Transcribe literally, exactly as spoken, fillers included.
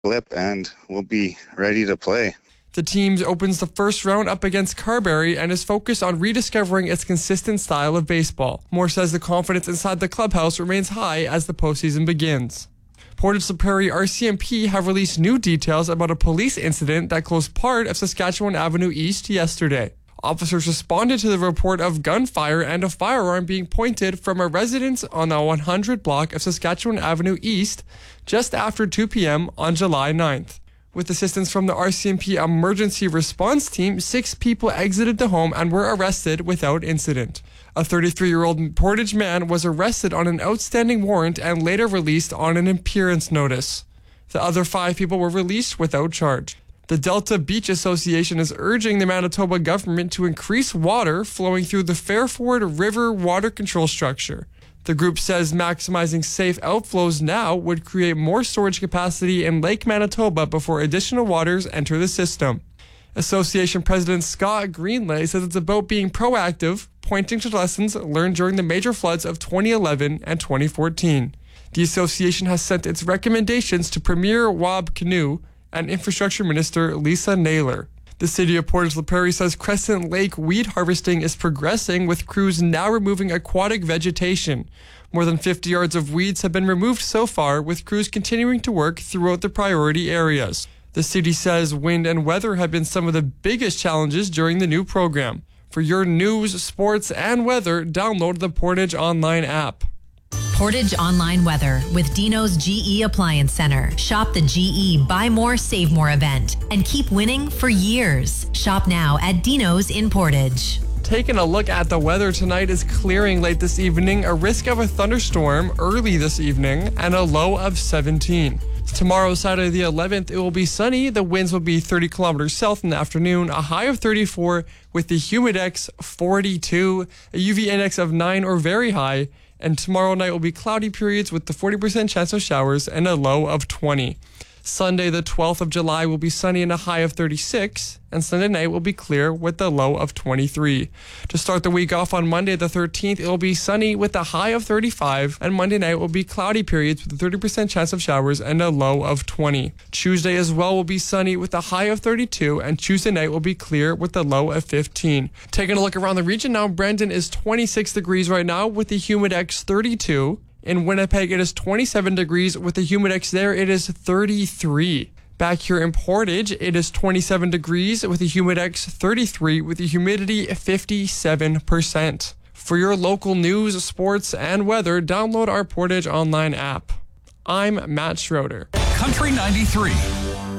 Flip, and we'll be ready to play. The team opens the first round up against Carberry and is focused on rediscovering its consistent style of baseball. Moore says the confidence inside the clubhouse remains high as the postseason begins. Portage La Prairie R C M P have released new details about a police incident that closed part of Saskatchewan Avenue East yesterday. Officers responded to the report of gunfire and a firearm being pointed from a residence on the one hundred block of Saskatchewan Avenue East just after two p.m. on July ninth. With assistance from the R C M P emergency response team, six people exited the home and were arrested without incident. A thirty-three-year-old Portage man was arrested on an outstanding warrant and later released on an appearance notice. The other five people were released without charge. The Delta Beach Association is urging the Manitoba government to increase water flowing through the Fairford River water control structure. The group says maximizing safe outflows now would create more storage capacity in Lake Manitoba before additional waters enter the system. Association President Scott Greenlay says it's about being proactive, pointing to lessons learned during the major floods of twenty eleven and twenty fourteen. The association has sent its recommendations to Premier Wab Kinew and Infrastructure Minister Lisa Naylor. The city of Portage La Prairie says Crescent Lake weed harvesting is progressing, with crews now removing aquatic vegetation. More than fifty yards of weeds have been removed so far, with crews continuing to work throughout the priority areas. The city says wind and weather have been some of the biggest challenges during the new program. For your news, sports, and weather, download the Portage Online app. Portage Online Weather with Dino's G E Appliance Center. Shop the G E Buy More, Save More event and keep winning for years. Shop now at Dino's in Portage. Taking a look at the weather tonight is clearing late this evening, a risk of a thunderstorm early this evening, and a low of seventeen. Tomorrow, Saturday the eleventh, it will be sunny. The winds will be thirty kilometers south in the afternoon, a high of thirty-four with the humidex forty-two, a U V index of nine or very high. And tomorrow night will be cloudy periods with the forty percent chance of showers and a low of twenty. Sunday, the twelfth of July, will be sunny and a high of thirty-six, and Sunday night will be clear with a low of twenty-three. To start the week off on Monday, the thirteenth, it will be sunny with a high of thirty-five, and Monday night will be cloudy periods with a thirty percent chance of showers and a low of twenty. Tuesday as well will be sunny with a high of thirty-two, and Tuesday night will be clear with a low of fifteen. Taking a look around the region now, Brandon is twenty-six degrees right now with the humidex thirty-two. In Winnipeg, it is twenty-seven degrees. With the humidex there, it is thirty-three. Back here in Portage, it is twenty-seven degrees with the humidex thirty-three, with the humidity fifty-seven percent. For your local news, sports, and weather, download our Portage Online app. I'm Matt Schroeder. Country ninety-three.